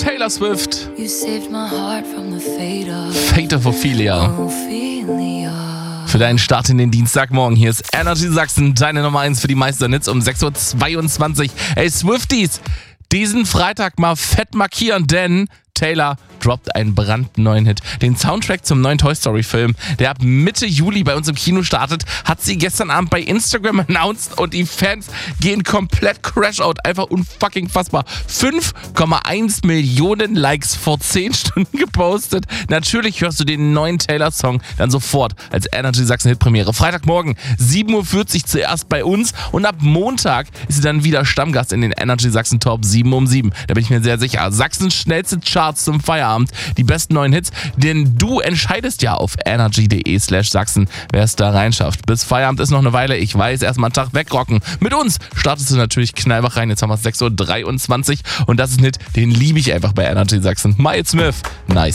Taylor Swift. Fate of Ophelia. Für deinen Start in den Dienstagmorgen. Hier ist Energy Sachsen, deine Nummer 1 für die meisten Hits um 6.22 Uhr. Ey, Swifties, diesen Freitag mal fett markieren, denn Taylor droppt einen brandneuen Hit. Den Soundtrack zum neuen Toy Story Film, der ab Mitte Juli bei uns im Kino startet, hat sie gestern Abend bei Instagram announced und die Fans gehen komplett Crash-Out. Einfach unfucking fassbar. 5,1 Millionen Likes vor 10 Stunden gepostet. Natürlich hörst du den neuen Taylor-Song dann sofort als Energy Sachsen Hitpremiere. Freitagmorgen 7.40 Uhr zuerst bei uns und ab Montag ist sie dann wieder Stammgast in den Energy Sachsen Top 7 um 7. Da bin ich mir sehr sicher. Sachsens schnellste Charts zum Feierabend. Die besten neuen Hits, denn du entscheidest ja auf energy.de/Sachsen, wer es da reinschafft. Bis Feierabend ist noch eine Weile. Ich weiß, erstmal einen Tag wegrocken. Mit uns startest du natürlich knallwach rein. Jetzt haben wir es 6.23 Uhr und das ist ein Hit, den liebe ich einfach bei Energy Sachsen. Miles Smith, nice.